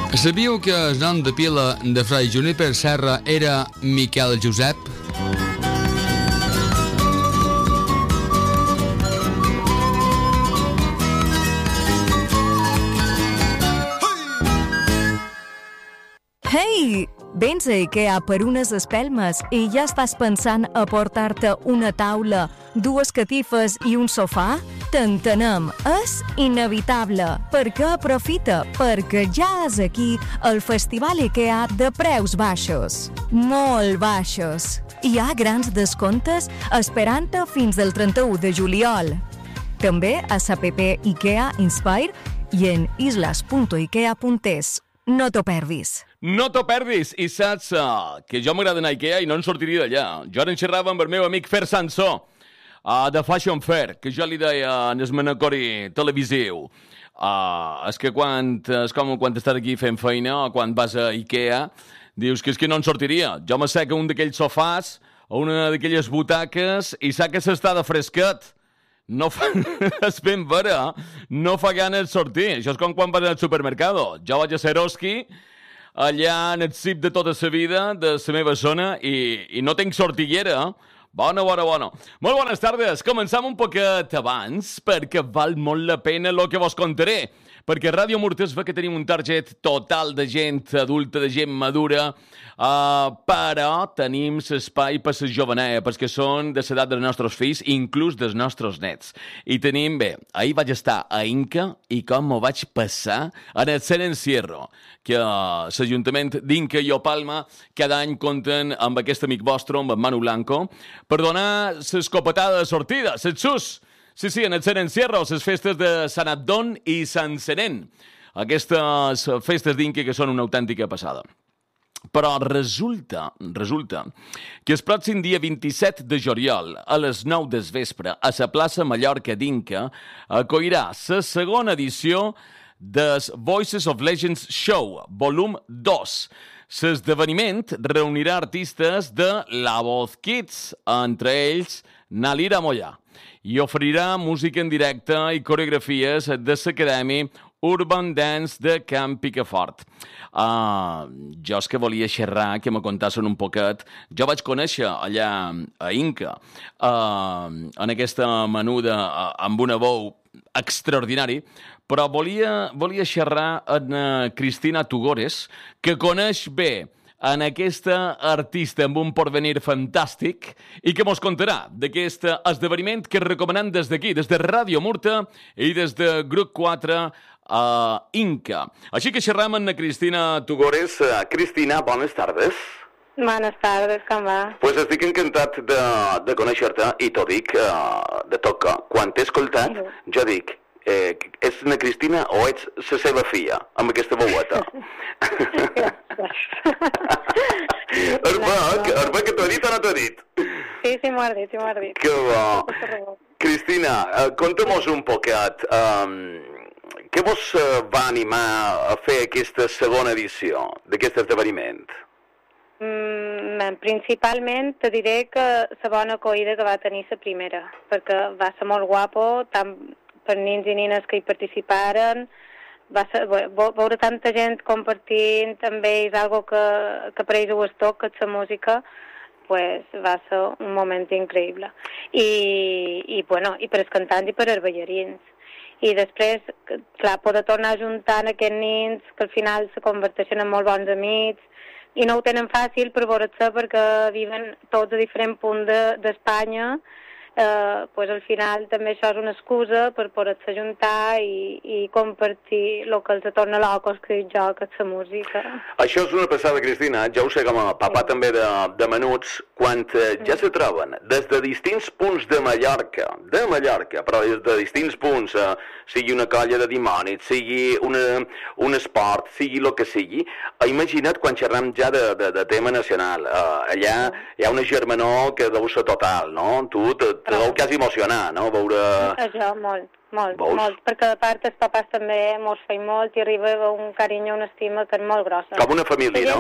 Sabíeu que el nom de pila de Fray Juníper Serra era Miquel Josep? Hey! Vens a IKEA per unes espelmes i ja estàs pensant a portar-te una taula, dues catifes i un sofà? T'entenem, és inevitable. Perquè aprofita, perquè ja és aquí el Festival IKEA de preus baixos. Molt baixos. Hi ha grans descomptes esperant-te fins al 31 de juliol. També a l'APP IKEA Inspire i en islas.ikea.es. No t'ho perdis. No t'ho perdis! I saps que jo m'agrada anar a Ikea i no en sortiria d'allà. Jo ara en xerrava amb el meu amic Fer Sansó, de Fashion Fair, que jo li deia en el manacori televisiu. És que és com quan estàs aquí fent feina o quan vas a Ikea, dius que és que no en sortiria. Jo m'asseca un d'aquells sofàs o una d'aquelles butaques i saps que s'està de fresquet. No fa... és ben vera, no fa gana de sortir. Això és com quan vas al supermercat. Jo vaig a Seroski, allà en el CIP de tota la vida, de la meva zona, i no tinc sortillera. Bona. Molt bones tardes. Començam un poquet abans, perquè val molt la pena el que vos contaré. Perquè a Ràdio Murta es ve que tenim un target total de gent adulta, de gent madura, però tenim l'espai per la jovenea, perquè són de l'edat dels nostres fills, inclús dels nostres nets. I tenim, bé, ahir vaig estar a Inca i com m'ho vaig passar en el Cel Encierro, que l'Ajuntament d'Inca i Palma cada any compten amb aquest amic vostre, amb en Manu Blanco, per donar l'escopetada de sortida, l'XUS. Sí, en el Cel Encierro, les festes de Sant Abdon i Sant Serent. Aquestes festes d'Inca que són una autèntica passada. Però resulta que el pròxim dia 27 de juliol, a les 9 del vespre, a la plaça Mallorca d'Inca, acollirà la segona edició del Voices of Legends Show, volum 2. L'esdeveniment reunirà artistes de La Voz Kids, entre ells Nalira Mollà, i oferirà música en directe i coreografies de l'Acadèmia Urban Dance de Camp Picafort. Jo és que volia xerrar, que me contassin un poquet. Jo vaig conèixer allà a Inca, en aquesta menuda amb una bou extraordinari, però volia xerrar amb Cristina Tugores, que coneix bé en aquesta artista amb un porvenir fantàstic i que mos contarà d'aquest esdeveniment que recomanem des d'aquí, des de Ràdio Murta i des de Grup 4 a Inca. Així que xerram amb Cristina Tugores. Cristina, bones tardes. Bones tardes, com va? Pues estic encantat de conèixer-te i t'ho dic de toca. Quan t'he escoltat, jo dic, és na Cristina o ets la seva filla, amb aquesta veueta? Arba, que t'ho ha dit o no t'ho ha dit? Sí, m'ho ha dit, Que bo. Cristina, conta-mos un poquet. Què vos va animar a fer aquesta segona edició d'aquest esdeveniment? Principalment te diré que la bona acollida que va tenir la primera, perquè va ser molt guapo, tant per nins i nines que hi participaren, veure tanta gent compartint també és algo que per ells ho és tot, que és la música, pues va ser un moment increïble. I per els cantants i per els ballarins. I després, clar, poder tornar a juntar aquests nins que al final se converteixen en molt bons amics i no ho tenen fàcil per veure-se perquè viven tots a diferents punts d'Espanya. Pues al final també això és una excusa per poder-se juntar i compartir el que els torna locos, que dic jo, que és la música. Això és una passada, Cristina. Jo ho sé com a papà també de menuts, quan ja se troben des de distints punts de Mallorca, però des de distints punts, sigui una colla de dimonis, sigui un esport, sigui el que sigui, imagina't quan xerram ja de tema nacional. Allà hi ha una germanor que deu ser total, no? Tu te deu quasi emocionar, no? Veure... Això, molt, perquè a part els papàs també mos feien molt i arriba un carinyo, una estima que és molt grossa. Com una família, no?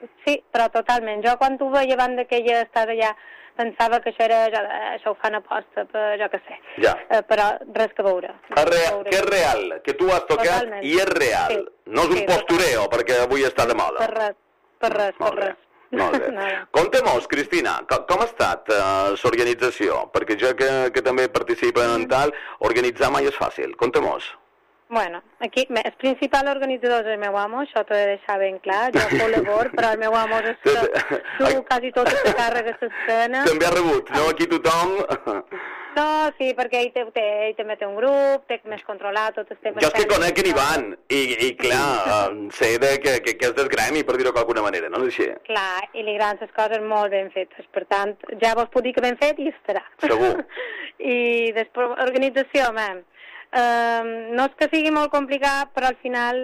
Sí, però totalment. Jo quan ho veia abans que ella estava allà pensava que això ho fan aposta, per, jo què sé. Ja. Però res que veure. Que és real, que tu has tocat totalment. I és real. Sí. No és un postureo, perquè avui està de moda. Per res. Molt bé. Contem-nos, Cristina, com ha estat l'organització? Perquè jo que també participo en tal, organitzar mai és fàcil. Contem-nos. Bueno, aquí el principal organitzador és el meu amo, això t'ho he de deixar ben clar, jo col·laboro, però el meu amo és que du quasi tota la càrrega a l'escena. També ha rebut, no? Aquí tothom... No, sí, perquè ell també té un grup, té més controlat tots els temes... Jo és que conec en Ivan, i clar, sé que és del gremi, per dir-ho d'alguna manera, no és així? Clar, i li agraden les coses molt ben fetes, per tant, ja vos puc dir que ben fet i estarà. Segur. I després, organització, no és que sigui molt complicat, però al final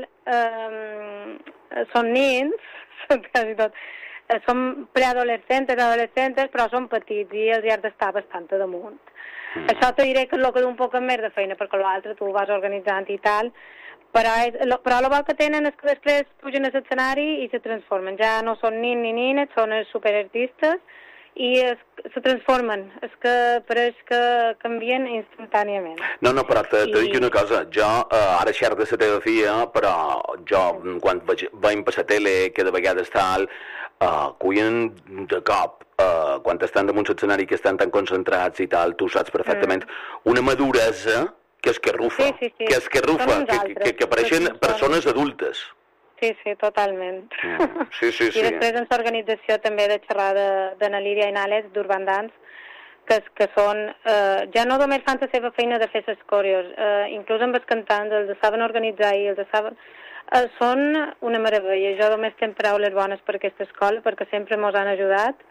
són nens, quasi tot, són preadolescents, adolescents, però són petits i els hi has d'estar bastant damunt. Això te diré que és el que du un poc més de feina, perquè l'altre tu ho vas organitzant i tal, però el bo que tenen és que després pugen a l'escenari i se transformen. Ja no són nins ni nines, són els superartistes, i se transformen, és que pareix que canvien instantàniament. No, però te dic una cosa, jo ara xerro de la teoria, però jo quan veiem per la tele que de vegades tal, cuien de cop, quan estan damunt l'escenari que estan tan concentrats i tal, tu saps perfectament, una maduresa que escarrufa, que escarrufa, que apareixen persones adultes. Sí, totalment. Sí. I després en l'organització també de xerrar d'Ana Lídia i n'Àlex, d'Urban Dance, que són, ja no només fan la seva feina de fer les coreos, inclús amb els cantants, els saben organitzar i els saben... Són una meravella. Jo només tenc paraules bones per aquesta escola, perquè sempre mos han ajudat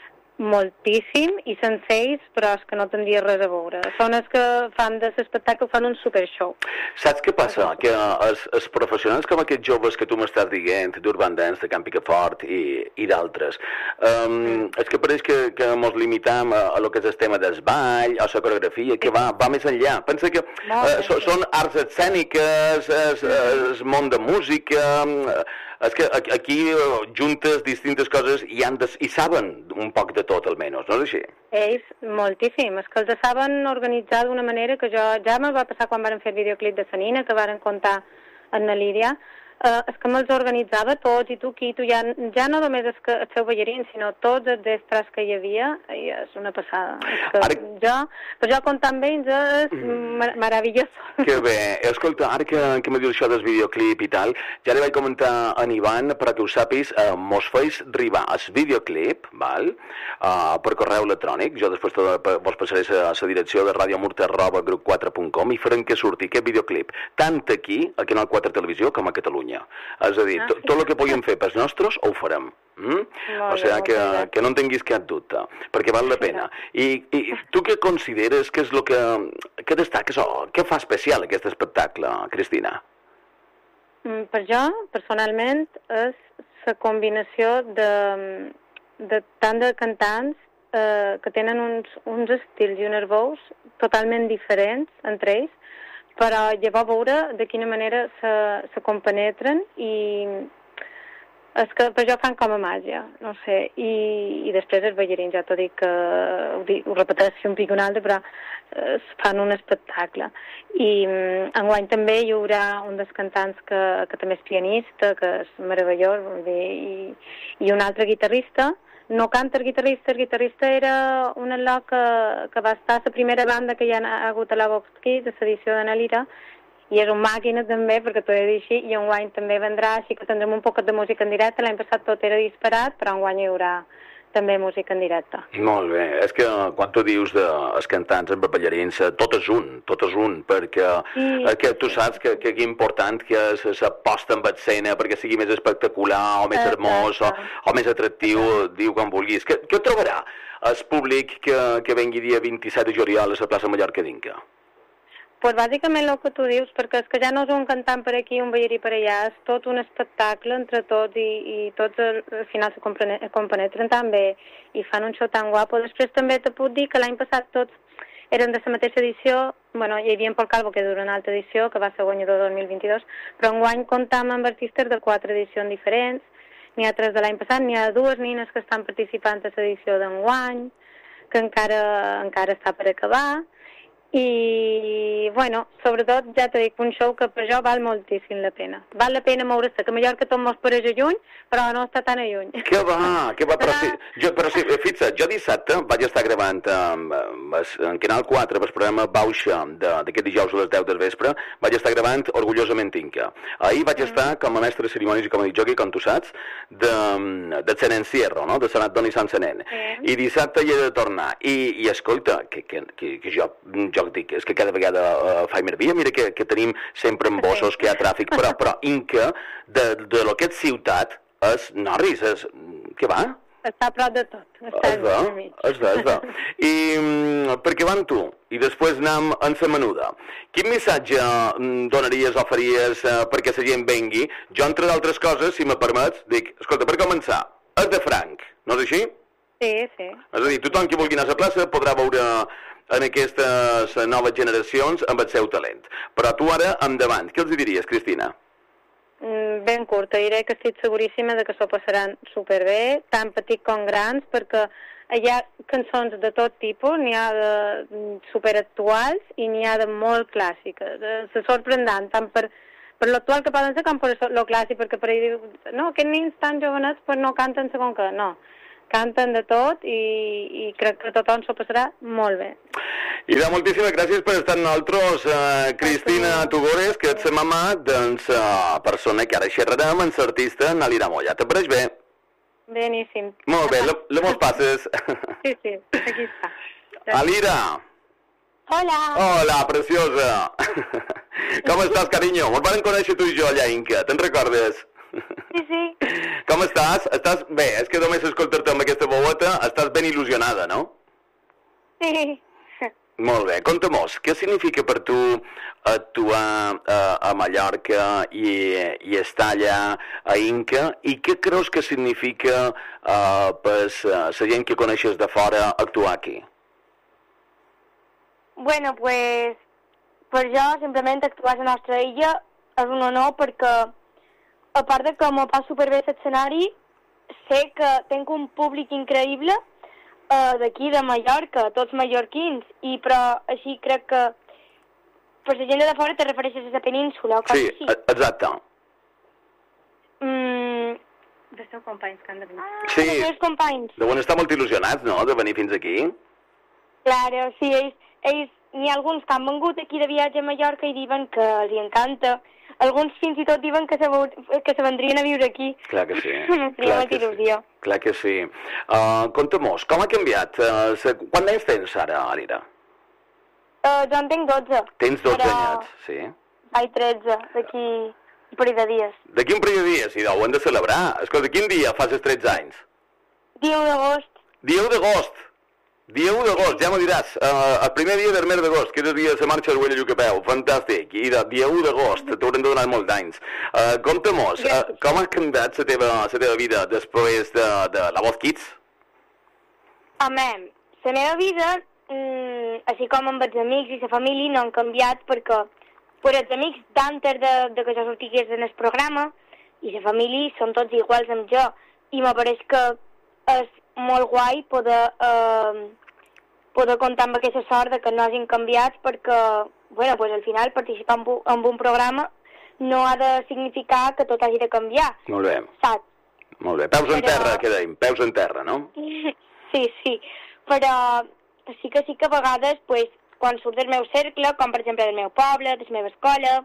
moltíssim, i sense ells, però és que no tindria res a veure. Són els que fan de l'espectacle, fan un super show. Saps què passa? Que els professionals com aquests joves que tu m'estàs dient, d'Urban Dance, de Camp Picafort i d'altres, és que pareix que mos limitam a lo que és el tema del ball, a la coreografia, que va més enllà. Pensa que són arts escèniques, el món de música... És que aquí juntes distintes coses i saben un poc de tot, almenys, no és així? Ells, moltíssim. És que els saben organitzar d'una manera que ja me'l va passar quan varen fer el videoclip de Sanina, que varen contar en la Lídia. És que me'ls organitzava tots, i tu ja no només els seus ballarins, sinó tots els extras que hi havia, i és una passada. Per jo comptar amb ells és meravellós. Que bé. Escolta, ara que me dius això del videoclip i tal, ja li vaig comentar a Ivan, perquè ho sàpis, mos feis arribar el videoclip, val? Per correu electrònic, jo després vos passaré a la direcció de radiomurta@grup4.com i farem que surti aquest videoclip, tant aquí, a Canal 4 Televisió, com a Catalunya. És a dir, tot el que puguem fer pels nostres ho farem. O sigui que no en tinguis cap dubte, perquè val la pena. I tu què consideres que és el que destaques o què fa especial aquest espectacle, Cristina? Per jo, personalment, és la combinació de tant de cantants que tenen uns estils i unes veus totalment diferents entre ells, però llavors veure de quina manera se compenetren, i és que per jo fan com a màgia, no sé, i després els ballarins, ja t'ho dic, ho repeteixo un pic un altre, però fan un espectacle. I enguany també hi haurà un dels cantants que també és pianista, que és meravellós, i un altre guitarrista. No canta el guitarrista era un al·lot que va estar a la primera banda que hi ha hagut a la Vox Kids, a l'edició d'Ana Lira, i és un màquina també, perquè t'ho he de dir així, i enguany també vendrà, així que tindrem un poc de música en directe. L'any passat tot era disparat, però enguany hi haurà també música en directe. Molt bé, és que quan tu dius dels cantants amb ballarins, tot és un, perquè tu saps que és important que s'aposta amb escena perquè sigui més espectacular, o més hermós, o més atractiu, diu com vulguis. Què trobarà el públic que vengui dia 27 de juliol a la plaça Mallorca d'Inca? Pues bàsicament el que tu dius, perquè és que ja no és un cantant per aquí, un ballarí per allà, és tot un espectacle entre tots, i tots al final se compenetren tan bé i fan un show tan guapo. Després també te puc dir que l'any passat tots eren de la mateixa edició. Bueno, hi havia en Pol Calvo, que és d'una altra edició, que va ser guanyador 2022, però enguany comptam amb artistes de 4 edicions diferents, n'hi ha 3 de l'any passat, n'hi ha 2 nines que estan participant a l'edició d'enguany, que encara està per acabar, i, bueno, sobretot, ja t'he dit, un show que per jo val moltíssim la pena. Val la pena moure-se, que a Mallorca tot mos pareix a lluny, però no està tan a lluny. Què va, però sí, fixa't, jo dissabte vaig estar gravant en Canal 4, el programa Bauxa d'aquest dijous a les 10 del vespre, vaig estar gravant Orgullosament Inca. Ahir vaig estar com a mestre de cerimònies i com a disjockey, com tu saps, de Sant Encierro, no?, de Sant Antoni Sant Senent. I dissabte hi he de tornar. I escolta, que jo dic, és que cada vegada faig meravella, mira que tenim sempre embossos, que hi ha tràfic, però Inca, de lo que és ciutat, és Norris, què va? Està a prop de tot. És de. I per què van tu? I després anem en la menuda. Quin missatge donaries o faries perquè la gent vengui? Jo, entre d'altres coses, si me permets, dic, escolta, per començar, és de franc, no és així? Sí. És a dir, tothom qui vulgui anar a la plaça podrà veure en aquestes noves generacions amb el seu talent. Però tu ara, endavant, què els diries, Cristina? Ben curta, diré que estic seguríssima de que s'ho passaran superbé, tant petits com grans, perquè hi ha cançons de tot tipus, n'hi ha de superactuals i n'hi ha de molt clàssiques. Se sorprendran tant per l'actual que poden ser com per lo clàssic, perquè per ahir diu, no, aquests nens tan jovenets pues no canten segon que, no. Canten de tot i crec que tothom s'ho passarà molt bé. Ida, moltíssimes gràcies per estar amb nosaltres, Cristina Tugores, que ets la mamà de la persona que ara xerrarem, amb l'artista Nalira Moya. Te pareix bé? Beníssim. Molt bé, la mos passes. Sí, aquí està. Alira. Hola. Hola, preciosa. Com estàs, carinyo? Ens vam conèixer tu i jo allà, Inca, te'n recordes? Sí. Com estàs? Estàs bé, és que només escoltar-te amb aquesta veueta estàs ben il·lusionada, no? Sí. Molt bé, conta-mos, què significa per tu actuar a Mallorca i estar allà a Inca, i què creus que significa per la gent que coneixes de fora actuar aquí? Bueno, pues, per jo, simplement actuar a la nostra illa és un honor perquè, a part de que m'ho passo superbé a l'escenari, sé que tinc un públic increïble d'aquí, de Mallorca, tots mallorquins, però així crec que per la gent de fora te refereixes a la península, o sí, així. Exacte. De seus companys que han de venir. Sí, de seus companys. Deuen estar molt il·lusionats, no?, de venir fins aquí. Claro, sí, ells n'hi ha alguns que han vengut aquí de viatge a Mallorca i diuen que els encanta. Alguns fins i tot diuen que se vendrien a viure aquí. Clar que sí. Clar que il·lusió. Clar que sí. Conta-mos, com ha canviat? Quants anys tens ara, Alira? Jo en tinc 12. Tens 12 anyats, sí. Vaig 13, d'aquí un parell de dies. D'aquí un parell de dies, i ho hem de celebrar. Escolta, quin dia fas els 13 anys? Dia 1 d'agost. Dia 1 d'agost. Dia 1 d'agost, ja m'ho diràs. El primer dia del mes d'agost, que és el dia de la marxa de l'Uella Llucapeu. Fantàstic. I dia 1 d'agost, t'haurem de donar molts anys. Conta-mos, com ha canviat la teva vida després de la Voz Kids? Home, la meva vida, així com amb els amics i la família, no han canviat perquè per els amics d'antes de que jo sortigués en el programa i la família són tots iguals amb jo. I m'apareix que és molt guai poder comptar amb aquesta sort de que no hagin canviat perquè, bueno, pues al final participar en un programa no ha de significar que tot hagi de canviar. Molt bé. Saps? Molt bé. Peus en terra, què deim? Peus en terra, no? Sí. Però sí que a vegades, pues, quan surt del meu cercle, com per exemple del meu poble, de la meva escola,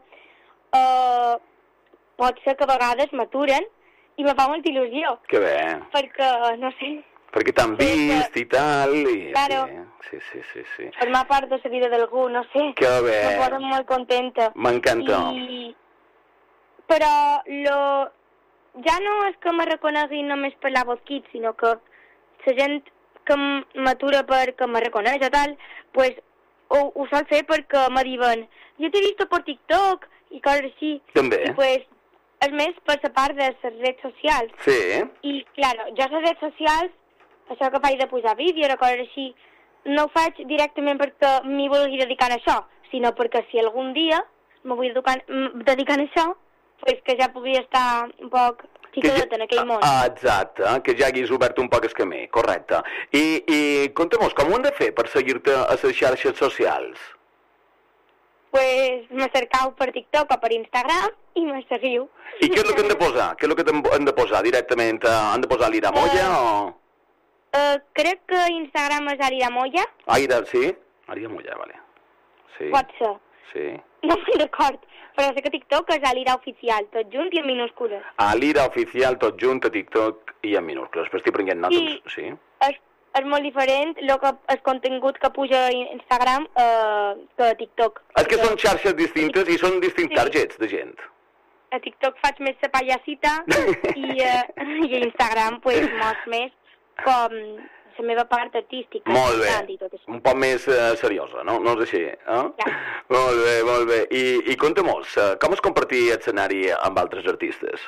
pot ser que a vegades m'aturen i me fa molta il·lusió. Que bé. Perquè, no sé... Perquè t'han vist i tal, i... Claro. Sí. Formar part de la vida d'algú, no sé. Que bé. Me posa molt contenta. M'encanta. Però ja no és que me reconeguin només per la Voz Kids, sinó que la gent que m'atura perquè me reconeix o tal, pues ho sol fer perquè me diuen jo t'he vist per TikTok i coses així. També. I pues és més per la part de les redes socials. Sí. I, claro, jo a les redes socials, això que faig de pujar vídeos o coses així, no ho faig directament perquè m'hi vulgui dedicar a això, sinó perquè si algun dia me vull dedicar a això, pues que ja pugui estar un poc ficadet en aquell món. Exacte, que ja haguis obert un poc el camí, correcte. I conta'm, com ho hem de fer per seguir-te a les xarxes socials? Pues me cercau per TikTok o per Instagram i me seguiu. I què és el que hem de posar? Què és el que hem de posar directament? Han de posar l'Ira Moya o...? Crec que Instagram és Arira Moya. Sí? Arira Moya, vale. Sí. Pot ser. Sí. No me'n record, però sé que TikTok és Alira Oficial, tot junt i en minúscules. Alira Oficial, tot junt a TikTok i en minúscules. Però estic prenent notes, sí. És molt diferent el contingut que puja a Instagram que a TikTok. És que són xarxes distintes i són distints targets de gent. A TikTok faig més la pallassita i a Instagram pues, mos més com la meva part artística. Molt bé, un poc més seriosa, no? No és així, eh? Ja. Molt bé. I conta-mos, com es compartir escenari amb altres artistes?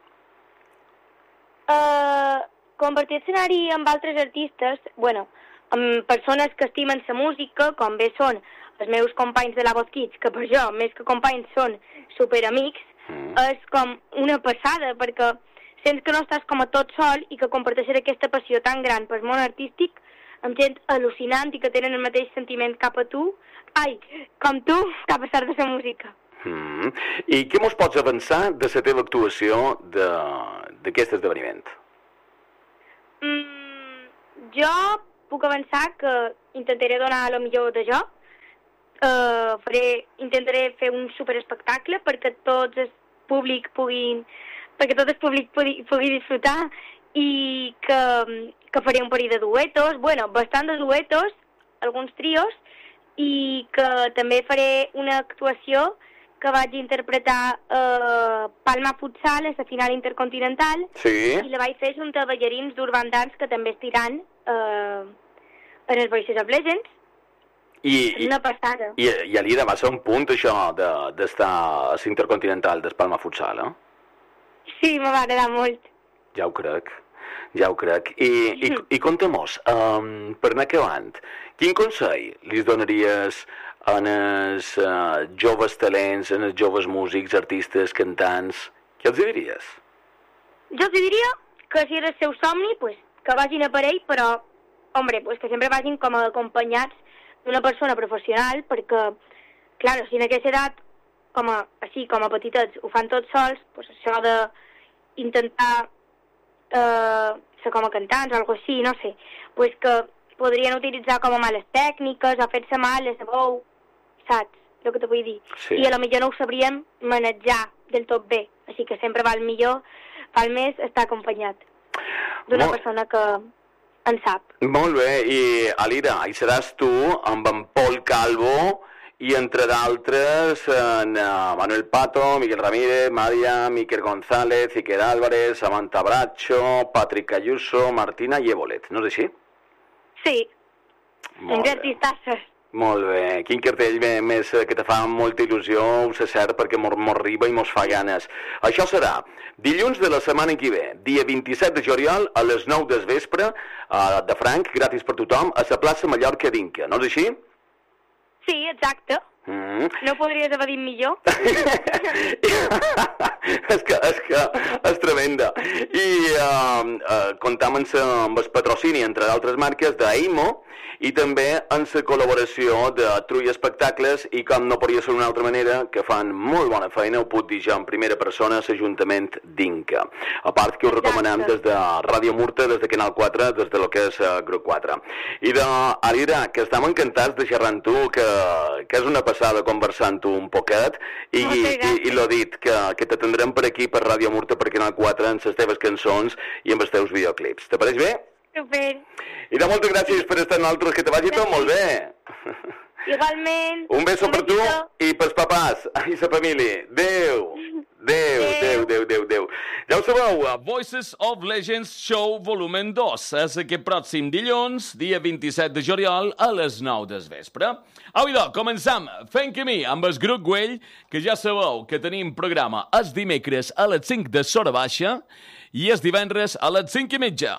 Compartir escenari amb altres artistes, amb persones que estimen la música, com bé són els meus companys de la Voz Kids, que per jo, més que companys, són superamics, és com una passada, perquè sents que no estàs com a tot sol i que comparteixes aquesta passió tan gran pel món artístic amb gent al·lucinant i que tenen el mateix sentiment cap a tu, com tu, cap a part de la música. I què mos pots avançar de la teva actuació d'aquest esdeveniment? Jo puc avançar que intentaré donar el millor de jo, intentaré fer un superespectacle perquè tot el públic pugui disfrutar i que faré un parell de duetos, bastant de duetos, alguns trios, i que també faré una actuació que vaig interpretar Palma Futsal a la final intercontinental i la vaig fer junt a ballarins d'Urban Dance que també estiran en els Voices of Legends. És una passada. I Alida, va ser un punt això d'estar a l'Intercontinental del Palma Futsal, eh? Sí, m'ha agradat molt. Ja ho crec. I conta-mos, per anar acabant, quin consell li donaries en els joves talents, en els joves músics, artistes, cantants? Què els diries? Jo els diria que si és el seu somni, que vagin a parell, però, que sempre vagin com acompanyats d'una persona professional, perquè, clar, si en aquesta edat, com a petitets, ho fan tots sols, això d'intentar ser com a cantants o alguna cosa així, no sé, que podrien utilitzar com a males tècniques o fer-se mal a la veu, saps el que te vull dir? Sí. I a lo millor no ho sabríem manejar del tot bé, així que sempre val més estar acompanyat d'una persona que en sap. Molt bé, i Alida, hi seràs tu amb en Pol Calvo i entre d'altres en Manuel Pato, Miguel Ramírez, Maria, Miquel González, Iker Álvarez, Samantha Bracho, Patrick Ayuso, Martina Yebolet, no és així? Sí, uns artistasses. Molt bé, quin cartell més que te fa molta il·lusió, ho sé cert, perquè mos arriba i mos fa ganes. Això serà dilluns de la setmana que ve, dia 27 de juliol, a les 9 del vespre, de franc, gratis per tothom, a la plaça Mallorca d'Inca, no és així? Sí, exacte. No podries haver dit millor. És que és tremenda. I comptam amb el patrocini, entre d'altres marques, d'Aimo, i també en la col·laboració de Trui Espectacles i, com no podria ser d'una altra manera, que fan molt bona feina, ho puc dir jo en primera persona, l'Ajuntament d'Inca. A part que us recomanem des de Ràdio Murta, des de Canal 4, des de lo que és Grup 4. I Alida, que estem encantats de xerrar amb tu, que és una passada conversar amb tu un poquet, i l'ho dit, que te tindrem per aquí, per Ràdio Murta, per Canal 4, amb les teves cançons i amb els teus videoclips. Te pareix bé? Super. I moltes gràcies per estar amb nosaltres, que te vagi tot molt bé. Igualment. Un beso per tu i pels papàs i la família. Adéu. Adéu. Ja ho sabeu, Voices of Legends Show volumen 2 és aquest pròxim dilluns, dia 27 de juliol, a les 9 del vespre. Au, idò, començam fent camí amb el grup Güell, que ja sabeu que tenim programa els dimecres a les 5 de Sora Baixa i els divendres a les 5:30.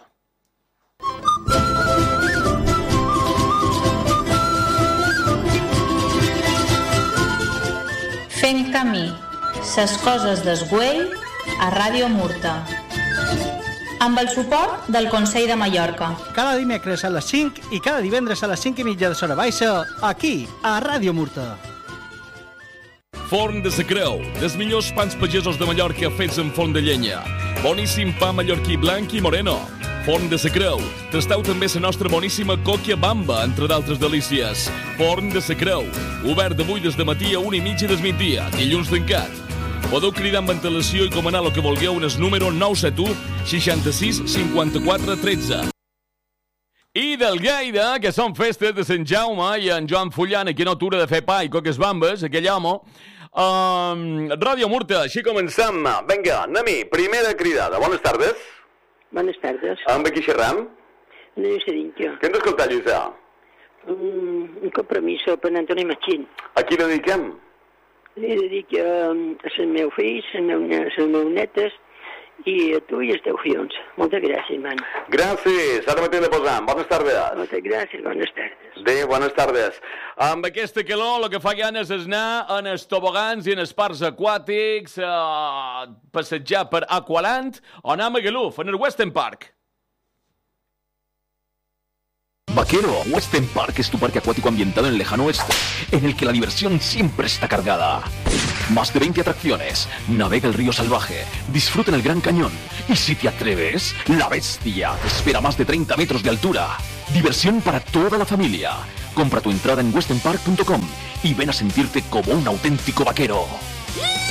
Fent camí, ses coses del Güell a Ràdio Murta. Amb el suport del Consell de Mallorca. Cada dimecres a les 5 i cada divendres a les 5:30 de Sora Baixa, aquí, a Ràdio Murta. Forn de Sa Creu, dels millors pans pagesos de Mallorca fets en forn de llenya. Boníssim pa mallorquí blanc i moreno. Forn de Sa Creu. Tasteu també la nostra boníssima còquia bamba, entre d'altres delícies. Forn de Sa Creu. Obert d'avui des de matí a 1:30 del migdia, dilluns tancat. Podeu cridar amb antelació i comanar el que vulgueu en el número 971 66 54 13. I del Lleida, que són festes de Sant Jaume, i en Joan Fullan, aquí no atura de fer pa i coques bambes, aquell home. Ràdio Murta, així comencem. Vinga, anem-hi. Primera cridada. Bones tardes. Bones tardes. Amb qui xerram? Lluïsa Dinca. Què hem d'escoltar, Lluïsa? Un compromiso per Antoni Machín. A qui dediquem? Li dedico a els meus fills, a les meves netes, i a tu i als teus fills. Moltes gràcies, man. Gràcies. Ara mateix la posam. Bones tardes. Moltes gràcies, bones tardes. Adéu, bones tardes. Amb aquesta calor el que fa ganes és anar en els tobogans i en els parcs aquàtics, passejar per Aqualand o anar a Magaluf, en el Western Park. Vaquero, Western Park es tu parque acuático ambientado en el lejano oeste, en el que la diversión siempre está cargada. Más de 20 atracciones, navega el río salvaje, disfruta en el Gran Cañón y si te atreves, la bestia te espera a más de 30 metros de altura. Diversión para toda la familia. Compra tu entrada en westernpark.com y ven a sentirte como un auténtico vaquero.